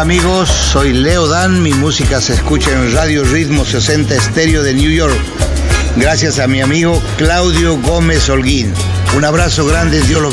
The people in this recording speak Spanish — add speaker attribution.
Speaker 1: amigos, soy Leo Dan, mi música se escucha en Radio Ritmo 60 Estéreo de New York, gracias a mi amigo Claudio Gómez Holguín. Un abrazo grande, Dios los bendiga.